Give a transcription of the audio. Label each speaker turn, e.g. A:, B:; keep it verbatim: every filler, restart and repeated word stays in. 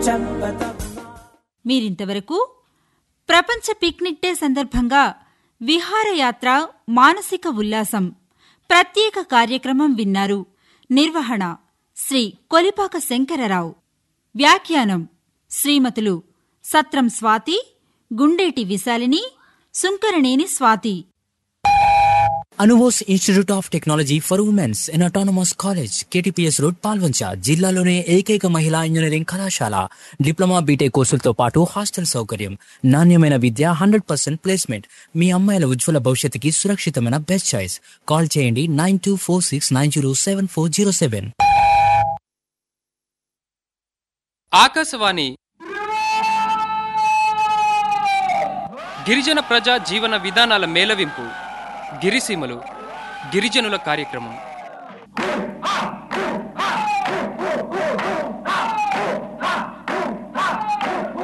A: మీరింతవరకు ప్రపంచ picnic day సందర్భంగా విహారయాత్ర మానసిక ఉల్లాసం ప్రత్యేక కార్యక్రమం విన్నారు. నిర్వహణ శ్రీ కొలిపాక శంకరరావు. వ్యాఖ్యానం శ్రీమతులు సత్రం Swathi, Gundeti Vishalini, Sunkaraneni Swathi.
B: Anubose institute of technology for women's in autonomous college, KTPS road, Palvancha. జిల్లాలోనే ఏకైక మహిళా ఇంజనీరింగ్ కళాశాల. డిప్లొమా, బీటెక్ కోర్సులతో పాటు హాస్టల్ సౌకర్యం, నాణ్యమైన విద్య, హండ్రెడ్ పర్సెంట్ ప్లేస్మెంట్. మీ అమ్మాయిల ఉజ్వల భవిష్యత్తుకి సురక్షితమైన బెస్ట్ చాయిస్. కాల్ చేయండి nine two four six nine zero seven four zero seven.
C: Akashvani గిరిజన ప్రజా జీవన విధానాల మేళవింపు, గిరిసీమలు, గిరిజనుల కార్యక్రమం.